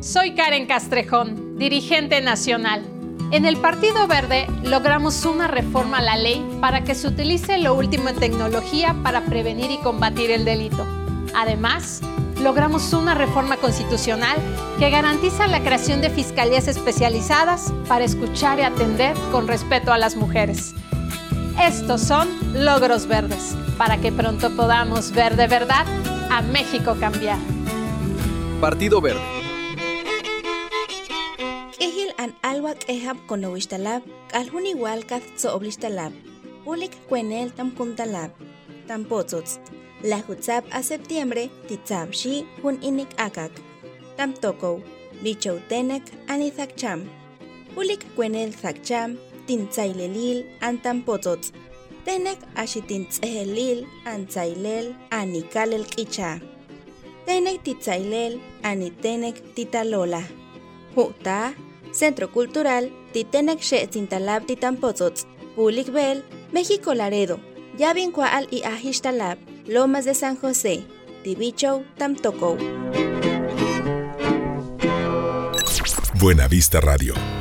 Soy Karen Castrejón, dirigente nacional. En el Partido Verde logramos una reforma a la ley para que se utilice lo último en tecnología para prevenir y combatir el delito. Además, logramos una reforma constitucional que garantiza la creación de fiscalías especializadas para escuchar y atender con respeto a las mujeres. Estos son logros verdes, para que pronto podamos ver de verdad a México cambiar. Partido Verde. Ehil an alwak ehab konowishtalab, alhun igual kath soblishtalab, ulik kwenel tamkuntalab, tampotzots, la hutzab a septiembre, titzab shi hun inik akak, tamtokow, bichow tenek anithakcham, ulik kwenel thakcham, tintzailelil an tampotzots, tenek ashitintzehelil an tzailel anikalel kicha, tenek titzailel anitenek titalola, huta, Centro Cultural Titenek Xetzintalab Titampotzotz, Pulik Bel, México Laredo, Yabincual y Ajixtalab, Lomas de San José, Tibichow, Tamtocow. Buena Vista Radio.